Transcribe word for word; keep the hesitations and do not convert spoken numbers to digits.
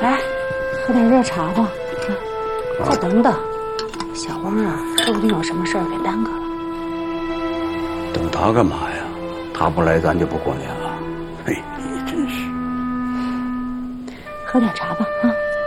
来，喝点热茶吧。啊，再等等，小汪啊，说不定有什么事儿给耽搁了。 等他干嘛呀？他不来，咱就不过年了。嘿，你真是。 喝点茶吧，啊。